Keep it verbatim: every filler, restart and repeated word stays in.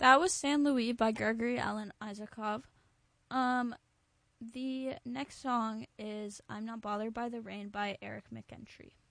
That was San Louis by Gregory Alan Isakov. Um, the next song is I'm Not Bothered by the Rain by Eric McEntry.